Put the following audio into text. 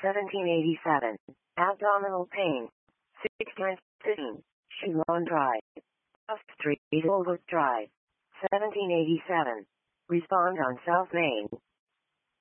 1787. Abdominal pain. 1615. Shillong Drive. Duff Street, Oldwood Drive. 1787. Respond on South Main.